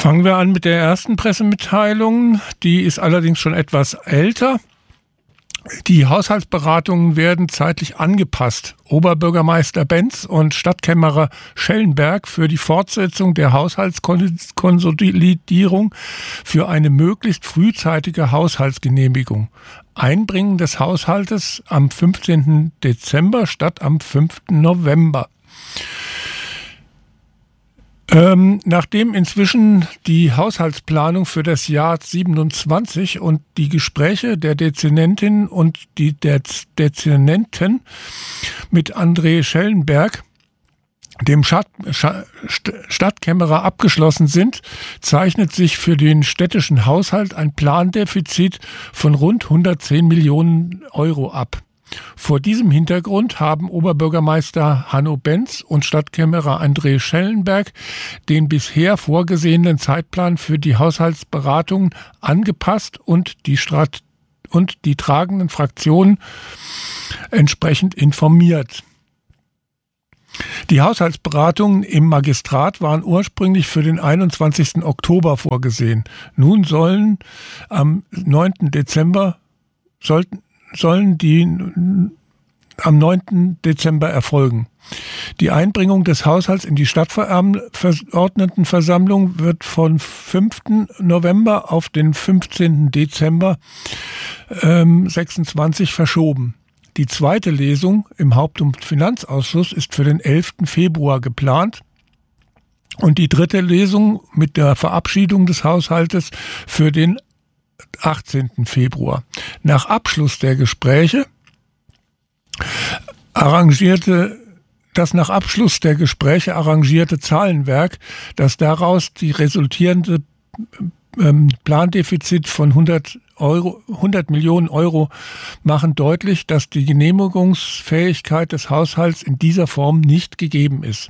Fangen wir an mit der ersten Pressemitteilung. Die ist allerdings schon etwas älter. Die Haushaltsberatungen werden zeitlich angepasst. Oberbürgermeister Benz und Stadtkämmerer Schellenberg für die Fortsetzung der Haushaltskonsolidierung für eine möglichst frühzeitige Haushaltsgenehmigung. Einbringen des Haushaltes am 15. Dezember statt am 5. November. Nachdem inzwischen die Haushaltsplanung für das Jahr 27 und die Gespräche der Dezernentin und der Dezernenten mit André Schellenberg, dem Stadtkämmerer, abgeschlossen sind, zeichnet sich für den städtischen Haushalt ein Plandefizit von rund 110 Millionen Euro ab. Vor diesem Hintergrund haben Oberbürgermeister Hanno Benz und Stadtkämmerer André Schellenberg den bisher vorgesehenen Zeitplan für die Haushaltsberatungen angepasst und die tragenden Fraktionen entsprechend informiert. Die Haushaltsberatungen im Magistrat waren ursprünglich für den 21. Oktober vorgesehen. Nun sollen am 9. Dezember am 9. Dezember erfolgen. Die Einbringung des Haushalts in die Stadtverordnetenversammlung wird von 5. November auf den 15. Dezember 26 verschoben. Die zweite Lesung im Haupt- und Finanzausschuss ist für den 11. Februar geplant und die dritte Lesung mit der Verabschiedung des Haushaltes für den 18. Februar. Nach Abschluss der Gespräche arrangierte Zahlenwerk, das daraus die resultierende Plandefizit von 100 Millionen Euro machen deutlich, dass die Genehmigungsfähigkeit des Haushalts in dieser Form nicht gegeben ist.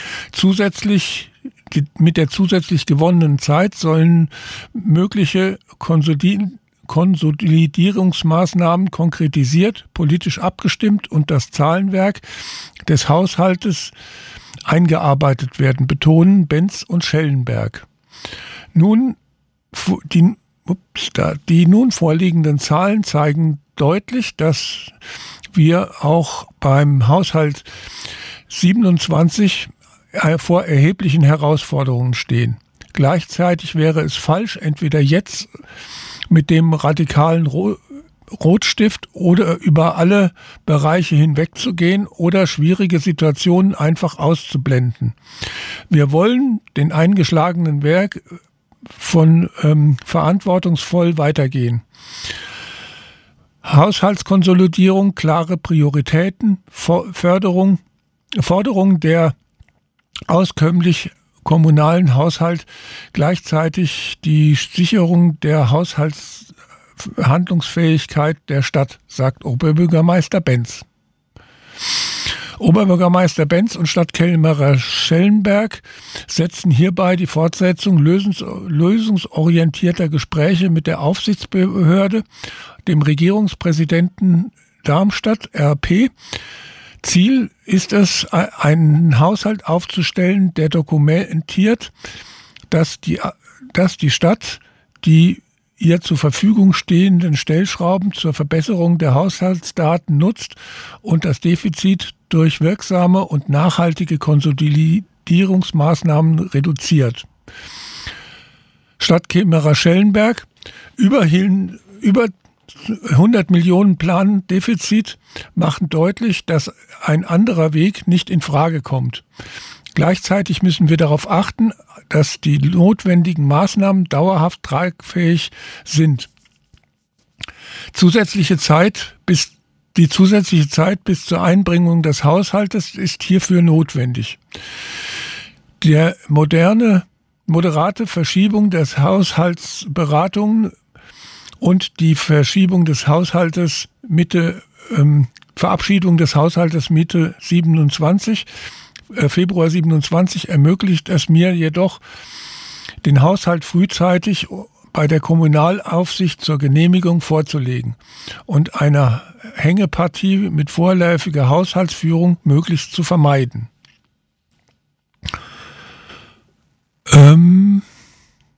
Mit der zusätzlich gewonnenen Zeit sollen mögliche Konsolidierungsmaßnahmen konkretisiert, politisch abgestimmt und das Zahlenwerk des Haushaltes eingearbeitet werden, betonen Benz und Schellenberg. Die nun vorliegenden Zahlen zeigen deutlich, dass wir auch beim Haushalt 27 vor erheblichen Herausforderungen stehen. Gleichzeitig wäre es falsch, entweder jetzt mit dem radikalen Rotstift oder über alle Bereiche hinwegzugehen oder schwierige Situationen einfach auszublenden. Wir wollen den eingeschlagenen Weg von verantwortungsvoll weitergehen. Haushaltskonsolidierung, klare Prioritäten, Forderung der auskömmlich kommunalen Haushalt, gleichzeitig die Sicherung der Haushaltshandlungsfähigkeit der Stadt, sagt Oberbürgermeister Benz. Oberbürgermeister Benz und Stadtkämmerer Schellenberg setzen hierbei die Fortsetzung lösungsorientierter Gespräche mit der Aufsichtsbehörde, dem Regierungspräsidenten Darmstadt, RP. Ziel ist es, einen Haushalt aufzustellen, der dokumentiert, dass die Stadt die ihr zur Verfügung stehenden Stellschrauben zur Verbesserung der Haushaltsdaten nutzt und das Defizit durch wirksame und nachhaltige Konsolidierungsmaßnahmen reduziert. Stadtkämmerer Schellenberg: über 100 Millionen Plandefizit machen deutlich, dass ein anderer Weg nicht in Frage kommt. Gleichzeitig müssen wir darauf achten, dass die notwendigen Maßnahmen dauerhaft tragfähig sind. Die zusätzliche Zeit bis zur Einbringung des Haushaltes ist hierfür notwendig. Der moderate Verschiebung des Haushaltsberatungen und die Verschiebung des Haushaltes Verabschiedung des Haushaltes Februar 27 ermöglicht es mir jedoch, den Haushalt frühzeitig bei der Kommunalaufsicht zur Genehmigung vorzulegen und eine Hängepartie mit vorläufiger Haushaltsführung möglichst zu vermeiden.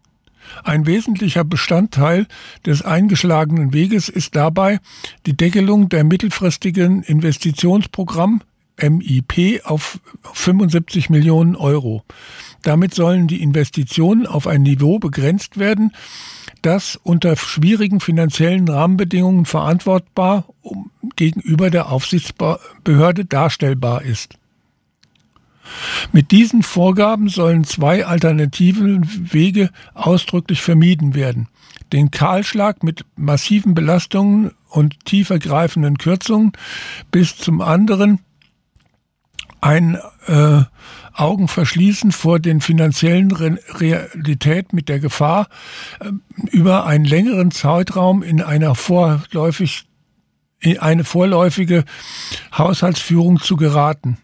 Ein wesentlicher Bestandteil des eingeschlagenen Weges ist dabei die Deckelung der mittelfristigen Investitionsprogramm MIP auf 75 Millionen Euro. Damit sollen die Investitionen auf ein Niveau begrenzt werden, das unter schwierigen finanziellen Rahmenbedingungen verantwortbar gegenüber der Aufsichtsbehörde darstellbar ist. Mit diesen Vorgaben sollen zwei alternative Wege ausdrücklich vermieden werden. Den Kahlschlag mit massiven Belastungen und tiefergreifenden Kürzungen bis zum anderen ein Augenverschließen vor den finanziellen Realität mit der Gefahr, über einen längeren Zeitraum in eine vorläufige Haushaltsführung zu geraten.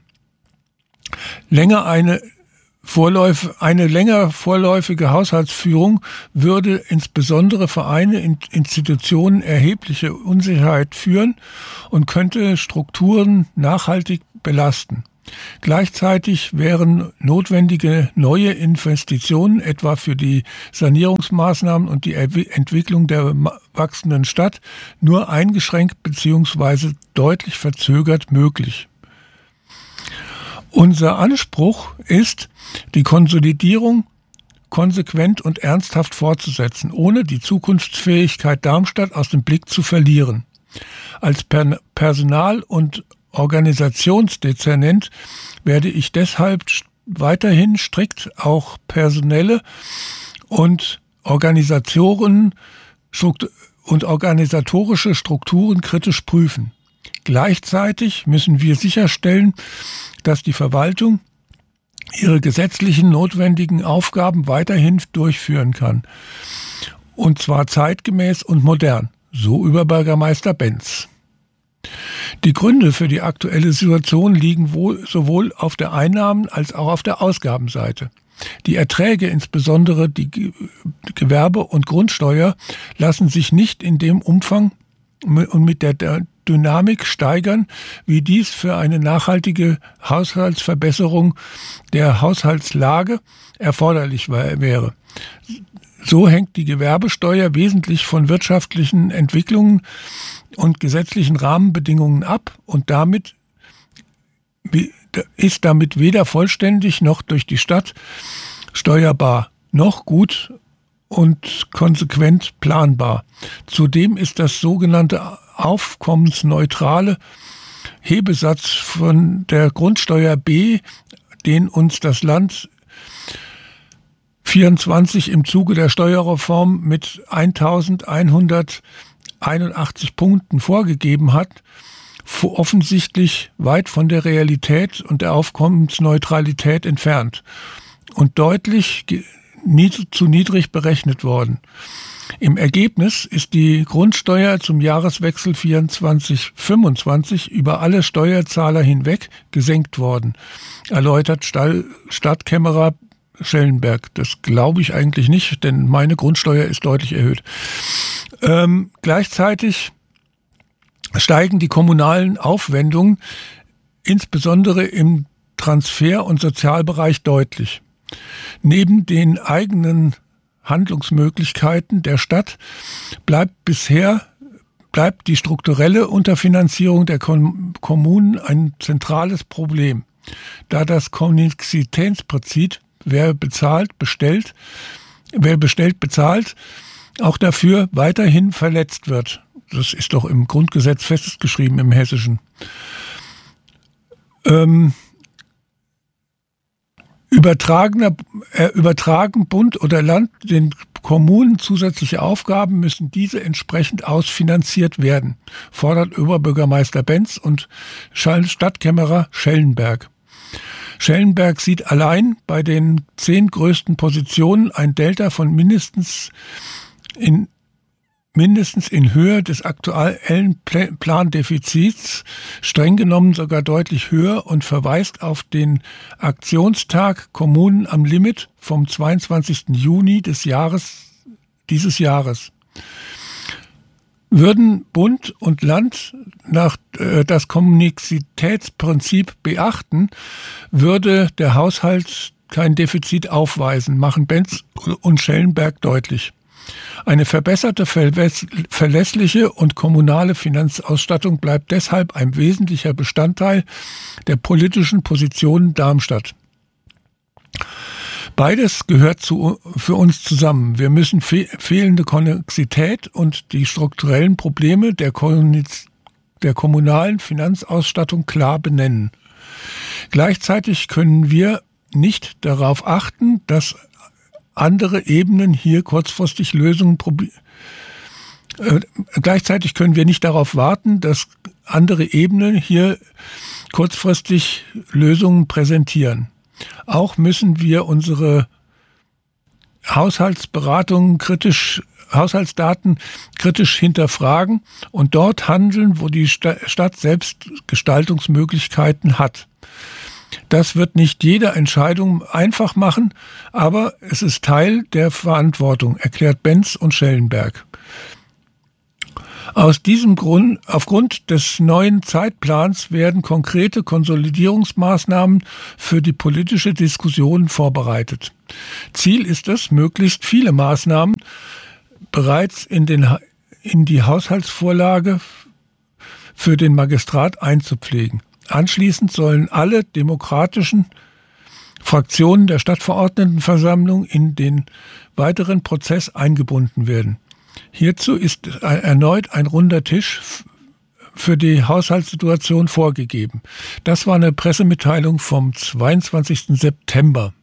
Eine länger vorläufige Haushaltsführung würde insbesondere Vereine und Institutionen erhebliche Unsicherheit führen und könnte Strukturen nachhaltig belasten. Gleichzeitig wären notwendige neue Investitionen, etwa für die Sanierungsmaßnahmen und die Entwicklung der wachsenden Stadt, nur eingeschränkt bzw. deutlich verzögert möglich. Unser Anspruch ist, die Konsolidierung konsequent und ernsthaft fortzusetzen, ohne die Zukunftsfähigkeit Darmstadt aus dem Blick zu verlieren. Als Personal- und Organisationsdezernent werde ich deshalb weiterhin strikt auch personelle und organisatorische Strukturen kritisch prüfen. Gleichzeitig müssen wir sicherstellen, dass die Verwaltung ihre gesetzlichen notwendigen Aufgaben weiterhin durchführen kann. Und zwar zeitgemäß und modern, so Oberbürgermeister Benz. Die Gründe für die aktuelle Situation liegen sowohl auf der Einnahmen- als auch auf der Ausgabenseite. Die Erträge, insbesondere die Gewerbe- und Grundsteuer, lassen sich nicht in dem Umfang und mit der Dynamik steigern, wie dies für eine nachhaltige Haushaltsverbesserung der Haushaltslage erforderlich wäre. So hängt die Gewerbesteuer wesentlich von wirtschaftlichen Entwicklungen und gesetzlichen Rahmenbedingungen ab und ist damit weder vollständig noch durch die Stadt steuerbar, noch gut und konsequent planbar. Zudem ist das sogenannte aufkommensneutrale Hebesatz von der Grundsteuer B, den uns das Land 24 im Zuge der Steuerreform mit 1181 Punkten vorgegeben hat, offensichtlich weit von der Realität und der Aufkommensneutralität entfernt und deutlich zu niedrig berechnet worden. Im Ergebnis ist die Grundsteuer zum Jahreswechsel 24/25 über alle Steuerzahler hinweg gesenkt worden, erläutert Stadtkämmerer Schellenberg. Das glaube ich eigentlich nicht, denn meine Grundsteuer ist deutlich erhöht. Gleichzeitig steigen die kommunalen Aufwendungen, insbesondere im Transfer- und Sozialbereich, deutlich. Neben den eigenen Handlungsmöglichkeiten der Stadt bleibt die strukturelle Unterfinanzierung der Kommunen ein zentrales Problem, da das Konnexitätsprinzip, wer bestellt, bezahlt, auch dafür weiterhin verletzt wird. Das ist doch im Grundgesetz festgeschrieben im Hessischen. Übertragen Bund oder Land den Kommunen zusätzliche Aufgaben, müssen diese entsprechend ausfinanziert werden, fordert Oberbürgermeister Benz und Stadtkämmerer Schellenberg. Schellenberg sieht allein bei den 10 größten Positionen ein Delta von mindestens in Höhe des aktuellen Plandefizits, streng genommen sogar deutlich höher, und verweist auf den Aktionstag Kommunen am Limit vom 22. Juni dieses Jahres. Würden Bund und Land das Konnexitätsprinzip beachten, würde der Haushalt kein Defizit aufweisen, machen Benz und Schellenberg deutlich. Eine verbesserte, verlässliche und kommunale Finanzausstattung bleibt deshalb ein wesentlicher Bestandteil der politischen Positionen Darmstadt. Beides gehört für uns zusammen. Wir müssen fehlende Konnexität und die strukturellen Probleme der kommunalen Finanzausstattung klar benennen. Gleichzeitig können wir nicht darauf achten, dass andere Ebenen hier kurzfristig Lösungen Gleichzeitig können wir nicht darauf warten, dass andere Ebenen hier kurzfristig Lösungen präsentieren. Auch müssen wir unsere Haushaltsdaten kritisch hinterfragen und dort handeln, wo die Stadt selbst Gestaltungsmöglichkeiten hat. Das wird nicht jede Entscheidung einfach machen, aber es ist Teil der Verantwortung, erklärt Benz und Schellenberg. Aufgrund des neuen Zeitplans werden konkrete Konsolidierungsmaßnahmen für die politische Diskussion vorbereitet. Ziel ist es, möglichst viele Maßnahmen bereits in die Haushaltsvorlage für den Magistrat einzupflegen. Anschließend sollen alle demokratischen Fraktionen der Stadtverordnetenversammlung in den weiteren Prozess eingebunden werden. Hierzu ist erneut ein runder Tisch für die Haushaltssituation vorgegeben. Das war eine Pressemitteilung vom 22. September.